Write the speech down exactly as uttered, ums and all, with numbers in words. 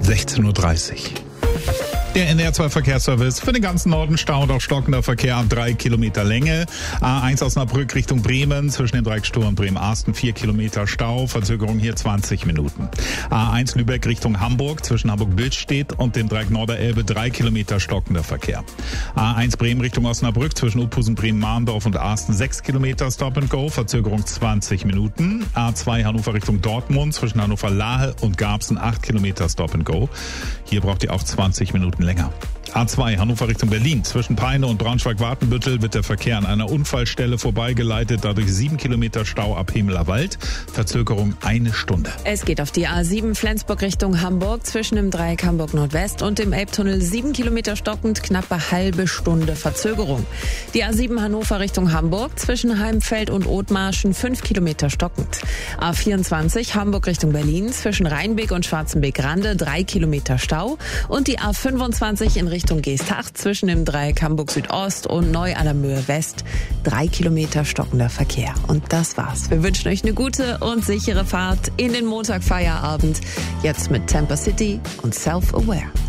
sechzehn Uhr dreißig. Der N D R zwei Verkehrsservice für den ganzen Norden Stau und auch stockender Verkehr an drei Kilometer Länge. A eins Osnabrück Richtung Bremen zwischen dem Dreieck Sturm und Bremen-Arsten vier Kilometer Stau, Verzögerung hier zwanzig Minuten. A eins Lübeck Richtung Hamburg zwischen Hamburg-Billstedt und dem Dreieck Norderelbe drei Kilometer stockender Verkehr. A eins Bremen Richtung Osnabrück zwischen Uphusen, Bremen-Mahndorf und Arsten sechs Kilometer Stop and Go, Verzögerung zwanzig Minuten. A zwei Hannover Richtung Dortmund zwischen Hannover-Lahe und Garbsen acht Kilometer Stop and Go. Hier braucht ihr auch zwanzig Minuten länger. A zwei Hannover Richtung Berlin. Zwischen Peine und Braunschweig-Wartenbüttel wird der Verkehr an einer Unfallstelle vorbeigeleitet. Dadurch sieben Kilometer Stau ab Hemeler-Wald. Verzögerung eine Stunde. Es geht auf die A sieben Flensburg Richtung Hamburg. Zwischen dem Dreieck Hamburg-Nordwest und dem Elbtunnel sieben Kilometer stockend. Knappe halbe Stunde Verzögerung. Die A sieben Hannover Richtung Hamburg. Zwischen Heimfeld und Othmarschen fünf Kilometer stockend. A vierundzwanzig Hamburg Richtung Berlin. Zwischen Rheinbeek und Schwarzenbeek-Rande drei Kilometer Stau. Und die A fünfundzwanzig in Richtung Richtung Geesthacht zwischen dem Dreieck Hamburg Südost und Neu-Allermöhe West. Drei Kilometer stockender Verkehr. Und das war's. Wir wünschen euch eine gute und sichere Fahrt in den Montagfeierabend. Jetzt mit Tampa City und Self-Aware.